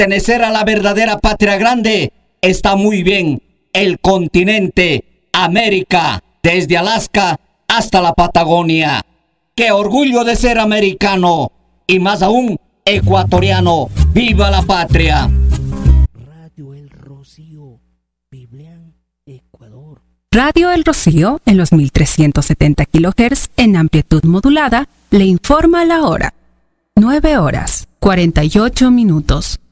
pertenecer a la verdadera patria grande está muy bien. El continente, América, desde Alaska hasta la Patagonia. ¡Qué orgullo de ser americano! Y más aún, ecuatoriano. ¡Viva la patria! Radio El Rocío, Biblián, Ecuador. Radio El Rocío, en los 1370 kHz en amplitud modulada, le informa la hora. 9 horas, 48 minutos.